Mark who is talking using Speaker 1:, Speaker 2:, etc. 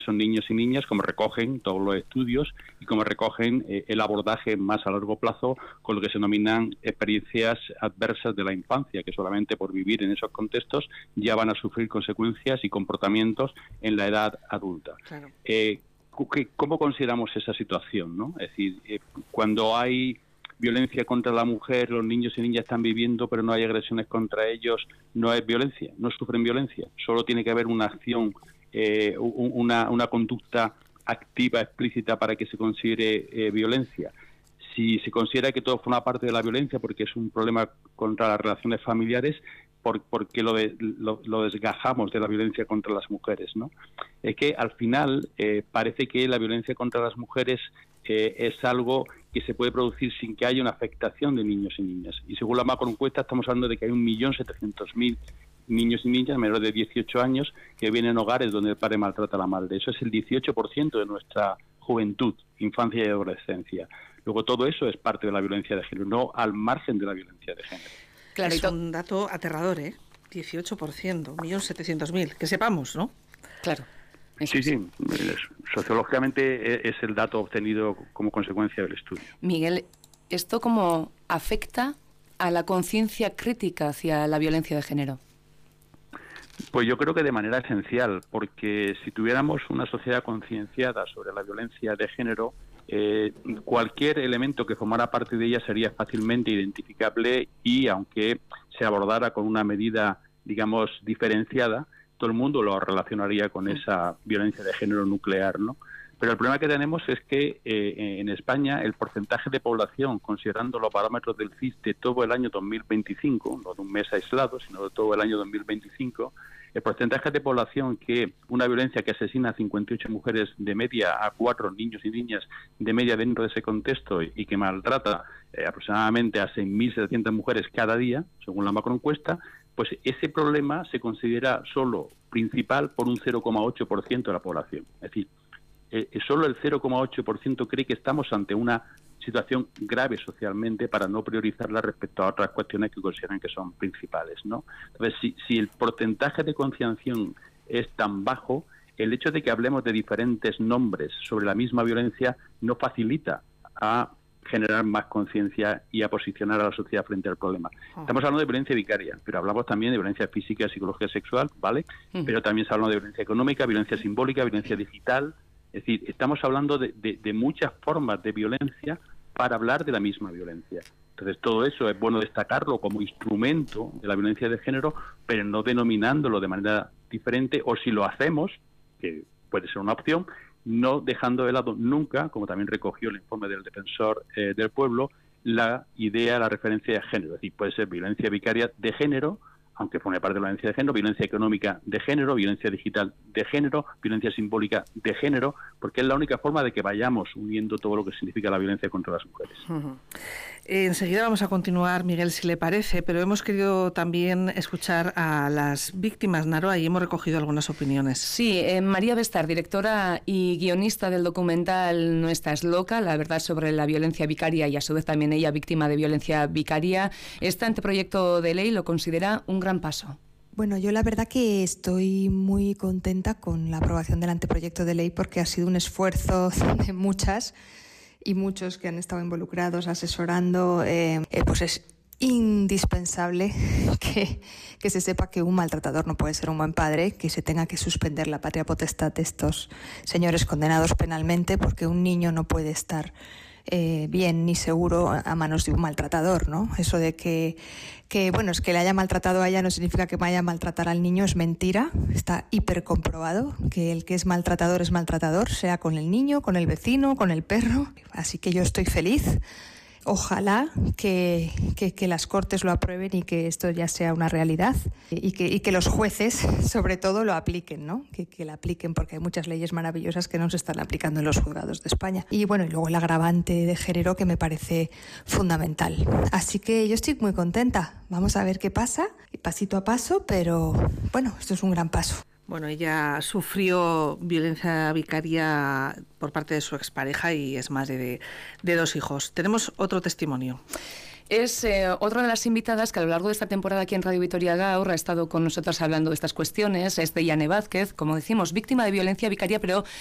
Speaker 1: son niños y niñas, como recogen todos los estudios y como recogen el abordaje más a largo plazo con lo que se denominan experiencias adversas de la infancia, que solamente por vivir en esos contextos ya van a sufrir consecuencias y comportamientos en la edad adulta.
Speaker 2: Claro.
Speaker 1: ¿Cómo consideramos esa situación, ¿no? Es decir, cuando hay violencia contra la mujer, los niños y niñas están viviendo, pero no hay agresiones contra ellos, no es violencia, no sufren violencia. Solo tiene que haber una acción, una conducta activa, explícita, para que se considere violencia. Si se considera que todo forma parte de la violencia porque es un problema contra las relaciones familiares, porque lo desgajamos de la violencia contra las mujeres, ¿no? Es que al final parece que la violencia contra las mujeres es algo que se puede producir sin que haya una afectación de niños y niñas. Y según la macroencuesta estamos hablando de que hay 1.700.000 niños y niñas menores de 18 años que viven en hogares donde el padre maltrata a la madre. Eso es el 18% de nuestra juventud, infancia y adolescencia. Luego todo eso es parte de la violencia de género, no al margen de la violencia de género.
Speaker 2: Claro, es un dato aterrador, 18%, 1.700.000, que sepamos, ¿no?
Speaker 3: Claro.
Speaker 1: Sí, sociológicamente es el dato obtenido como consecuencia del estudio.
Speaker 3: Miguel, ¿esto cómo afecta a la conciencia crítica hacia la violencia de género?
Speaker 1: Pues yo creo que de manera esencial, porque si tuviéramos una sociedad concienciada sobre la violencia de género, cualquier elemento que formara parte de ella sería fácilmente identificable y, aunque se abordara con una medida, digamos, diferenciada, todo el mundo lo relacionaría con esa violencia de género nuclear, ¿no? Pero el problema que tenemos es que en España el porcentaje de población, considerando los parámetros del CIS de todo el año 2025, no de un mes aislado, sino de todo el año 2025, el porcentaje de población que una violencia que asesina a 58 mujeres de media, a 4 niños y niñas de media dentro de ese contexto y que maltrata aproximadamente a 6.700 mujeres cada día, según la macroencuesta, pues ese problema se considera solo principal por un 0,8% de la población. Es decir, solo el 0,8% cree que estamos ante una situación grave socialmente para no priorizarla respecto a otras cuestiones que consideran que son principales, ¿no? Entonces, si el porcentaje de concienciación es tan bajo, el hecho de que hablemos de diferentes nombres sobre la misma violencia no facilita a generar más conciencia y a posicionar a la sociedad frente al problema. Estamos hablando de violencia vicaria, pero hablamos también de violencia física, psicológica, sexual, ¿vale? Pero también se habla de violencia económica, violencia simbólica, violencia digital. Es decir, estamos hablando de muchas formas de violencia para hablar de la misma violencia. Entonces, todo eso es bueno destacarlo como instrumento de la violencia de género, pero no denominándolo de manera diferente, o si lo hacemos, que puede ser una opción, no dejando de lado nunca, como también recogió el informe del Defensor del Pueblo, la idea, la referencia de género. Es decir, puede ser violencia vicaria de género, aunque forme parte de la violencia de género, violencia económica de género, violencia digital de género, violencia simbólica de género, porque es la única forma de que vayamos uniendo todo lo que significa la violencia contra las mujeres.
Speaker 2: Enseguida vamos a continuar, Miguel, si le parece, pero hemos querido también escuchar a las víctimas, Naroa, y hemos recogido algunas opiniones.
Speaker 3: Sí, María Bestar, directora y guionista del documental No estás loca, la verdad sobre la violencia vicaria y a su vez también ella víctima de violencia vicaria. Este anteproyecto de ley lo considera un gran paso.
Speaker 4: Bueno, yo la verdad que estoy muy contenta con la aprobación del anteproyecto de ley porque ha sido un esfuerzo de muchas y muchos que han estado involucrados, asesorando, pues es indispensable que se sepa que un maltratador no puede ser un buen padre, que se tenga que suspender la patria potestad de estos señores condenados penalmente, porque un niño no puede estar bien ni seguro a manos de un maltratador, ¿no? Eso de que bueno, es que le haya maltratado a ella no significa que vaya a maltratar al niño, es mentira. Está hipercomprobado que el que es maltratador, sea con el niño, con el vecino, con el perro. Así que yo estoy feliz. Ojalá que las Cortes lo aprueben y que esto ya sea una realidad y que los jueces, sobre todo, lo apliquen, ¿no? Que la apliquen, porque hay muchas leyes maravillosas que no se están aplicando en los juzgados de España. Y bueno, y luego el agravante de género, que me parece fundamental. Así que yo estoy muy contenta. Vamos a ver qué pasa, pasito a paso, pero bueno, esto es un gran paso.
Speaker 2: Bueno, ella sufrió violencia vicaria por parte de su expareja y es madre de 2 hijos. Tenemos otro testimonio.
Speaker 3: Es otra de las invitadas que a lo largo de esta temporada aquí en Radio Vitoria Gaur ha estado con nosotras hablando de estas cuestiones. Es Deyane Vázquez, como decimos, víctima de violencia vicaria, pero